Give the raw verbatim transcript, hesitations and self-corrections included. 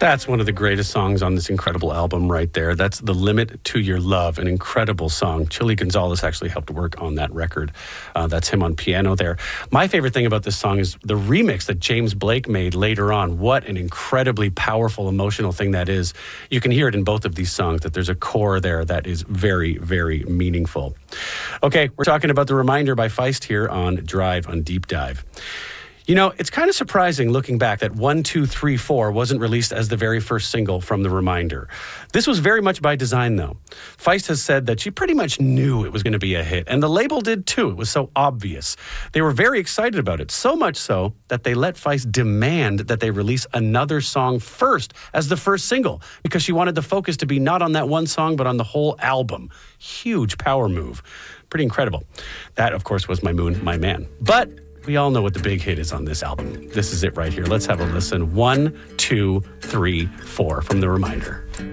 That's one of the greatest songs on this incredible album right there. That's The Limit to Your Love, an incredible song. Chili Gonzalez actually helped work on that record. Uh, that's him on piano there. My favorite thing about this song is the remix that James Blake made later on. What an incredibly powerful, emotional thing that is. You can hear it in both of these songs, that there's a core there that is very, very meaningful. Okay, we're talking about The Reminder by Feist here on Drive on Deep Dive. You know, it's kind of surprising looking back that one two three four wasn't released as the very first single from The Reminder. This was very much by design, though. Feist has said that she pretty much knew it was going to be a hit, and the label did too. It was so obvious. They were very excited about it, so much so that they let Feist demand that they release another song first as the first single, because she wanted the focus to be not on that one song, but on the whole album. Huge power move. Pretty incredible. That, of course, was My Moon, My Man. But we all know what the big hit is on this album. This is it right here. Let's have a listen. One, two, three, four from The Reminder.